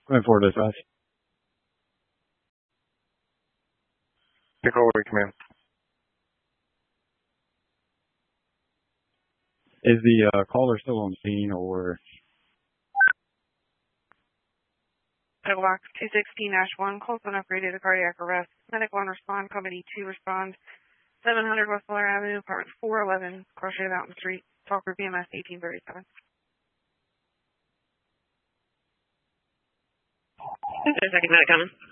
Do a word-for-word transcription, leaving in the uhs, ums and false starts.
Going forward to five. Nicole, command. Is the uh, caller still on scene or? Title box two sixteen dash one, calls been upgraded to cardiac arrest. Medic one respond, company two respond. seven hundred West Fuller Avenue, apartment four eleven, Crochet Mountain Street, talk for B M S eighteen thirty-seven. Is there a second medic coming?